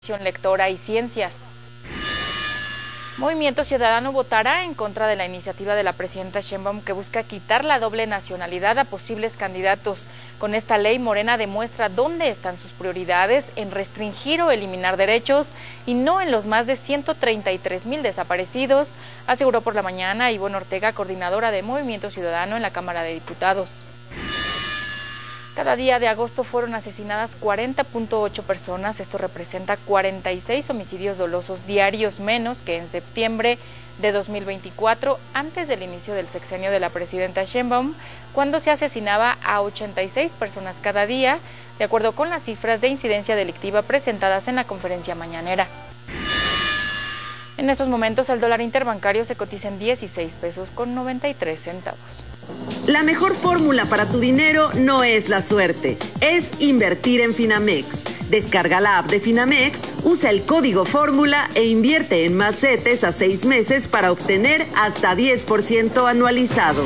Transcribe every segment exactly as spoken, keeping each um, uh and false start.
lectora y ciencias. Movimiento Ciudadano votará en contra de la iniciativa de la presidenta Sheinbaum que busca quitar la doble nacionalidad a posibles candidatos. Con esta ley, Morena demuestra dónde están sus prioridades, en restringir o eliminar derechos y no en los más de ciento treinta y tres mil desaparecidos, aseguró por la mañana Ivonne Ortega, coordinadora de Movimiento Ciudadano en la Cámara de Diputados. Cada día de agosto fueron asesinadas cuarenta punto ocho personas, esto representa cuarenta y seis homicidios dolosos diarios menos que en septiembre de dos mil veinticuatro, antes del inicio del sexenio de la presidenta Sheinbaum, cuando se asesinaba a ochenta y seis personas cada día, de acuerdo con las cifras de incidencia delictiva presentadas en la conferencia mañanera. En estos momentos el dólar interbancario se cotiza en dieciséis pesos con noventa y tres centavos. La mejor fórmula para tu dinero no es la suerte, es invertir en Finamex. Descarga la app de Finamex, usa el código fórmula e invierte en más CETES a seis meses para obtener hasta diez por ciento anualizado.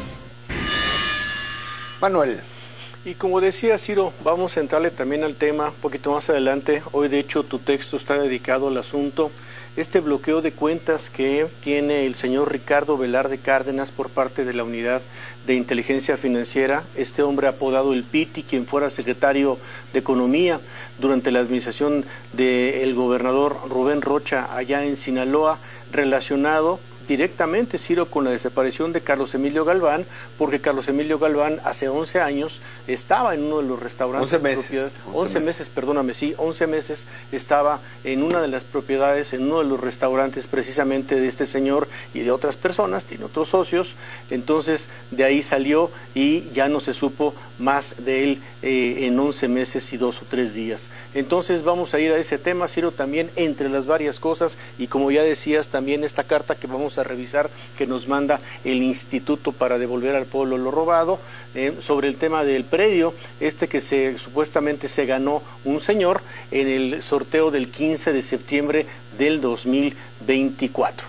Manuel. Y como decía Ciro, vamos a entrarle también al tema un poquito más adelante. Hoy de hecho tu texto está dedicado al asunto. Este bloqueo de cuentas que tiene el señor Ricardo Velarde Cárdenas por parte de la Unidad de Inteligencia Financiera, este hombre apodado el Piti, quien fuera secretario de Economía durante la administración del gobernador Rubén Rocha allá en Sinaloa, relacionado directamente, Ciro, con la desaparición de Carlos Emilio Galván, porque Carlos Emilio Galván hace once años estaba en uno de los restaurantes. once meses. once meses, perdóname, sí, once meses estaba en una de las propiedades, en uno de los restaurantes precisamente de este señor y de otras personas, tiene otros socios, entonces de ahí salió y ya no se supo más de él eh, en once meses y dos o tres días. Entonces vamos a ir a ese tema, Ciro, también entre las varias cosas y como ya decías, también esta carta que vamos a revisar que nos manda el Instituto para Devolver al Pueblo lo Robado eh, sobre el tema del predio, este que se supuestamente se ganó un señor en el sorteo del quince de septiembre del dos mil veinticuatro.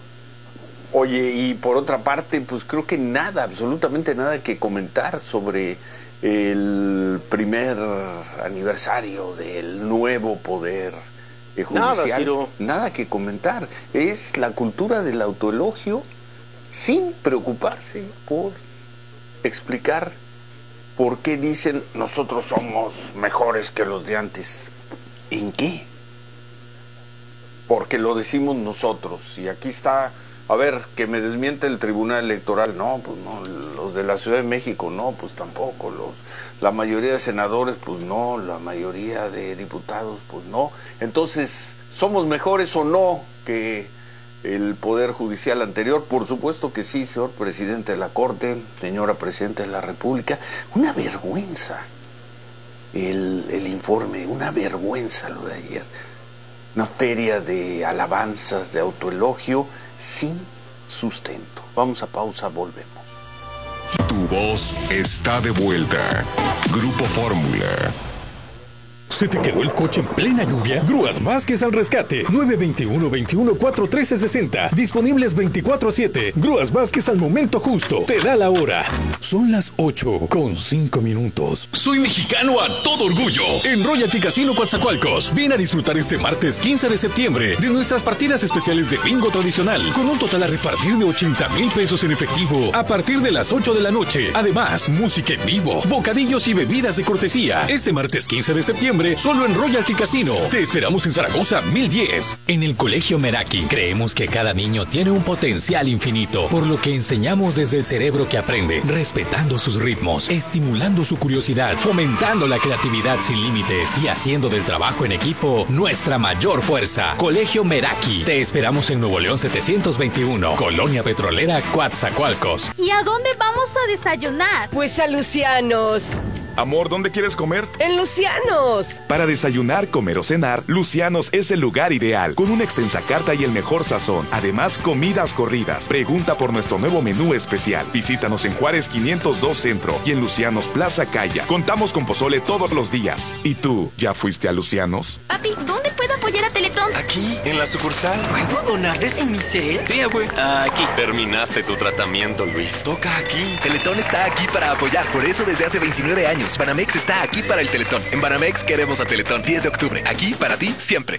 Oye, y por otra parte, pues creo que nada, absolutamente nada que comentar sobre el primer aniversario del nuevo poder judicial. Nada, Ciro. Nada que comentar. Es la cultura del autoelogio sin preocuparse por explicar por qué dicen nosotros somos mejores que los de antes. ¿En qué? Porque lo decimos nosotros. Y aquí está, a ver, que me desmiente el Tribunal Electoral. No, pues no. Los de la Ciudad de México, no, pues tampoco. Los, la mayoría de senadores, pues no. La mayoría de diputados, pues no. Entonces, ¿somos mejores o no que el Poder Judicial anterior? Por supuesto que sí, señor presidente de la Corte, señora presidenta de la República. Una vergüenza el, el informe, una vergüenza lo de ayer. Una feria de alabanzas, de autoelogio sin sustento. Vamos a pausa, volvemos. Tu voz está de vuelta. Grupo Fórmula. ¿Se te quedó el coche en plena lluvia? Grúas Vázquez al rescate. nueve dos uno, veintiuno, cuatro, trece, sesenta. Disponibles veinticuatro siete. Grúas Vázquez al momento justo. Te da la hora. Son las ocho con cinco minutos. Soy mexicano a todo orgullo. En Royalty Casino Coatzacoalcos. Ven a disfrutar este martes quince de septiembre de nuestras partidas especiales de bingo tradicional. Con un total a repartir de ochenta mil pesos en efectivo a partir de las ocho de la noche. Además, música en vivo, bocadillos y bebidas de cortesía. Este martes quince de septiembre solo en Royalty Casino. Te esperamos en Zaragoza mil diez. En el Colegio Meraki creemos que cada niño tiene un potencial infinito, por lo que enseñamos desde el cerebro que aprende, respetando sus ritmos, estimulando su curiosidad, fomentando la creatividad sin límites y haciendo del trabajo en equipo nuestra mayor fuerza. Colegio Meraki. Te esperamos en Nuevo León setecientos veintiuno, Colonia Petrolera, Coatzacoalcos. ¿Y a dónde vamos a desayunar? Pues a Lucianos. Amor, ¿dónde quieres comer? ¡En Lucianos! Para desayunar, comer o cenar, Lucianos es el lugar ideal, con una extensa carta y el mejor sazón. Además, comidas corridas. Pregunta por nuestro nuevo menú especial. Visítanos en Juárez quinientos dos Centro y en Lucianos Plaza Caya. Contamos con pozole todos los días. ¿Y tú, ya fuiste a Lucianos? Papi, ¿dónde puedo apoyar a Teletón? Aquí, en la sucursal. ¿Puedo donar desde mi cel? Sí, abue. Aquí. Terminaste tu tratamiento, Luis. Toca aquí. Teletón está aquí para apoyar. Por eso desde hace veintinueve años, Banamex está aquí para el Teletón. En Banamex queremos a Teletón. diez de octubre. Aquí para ti, siempre.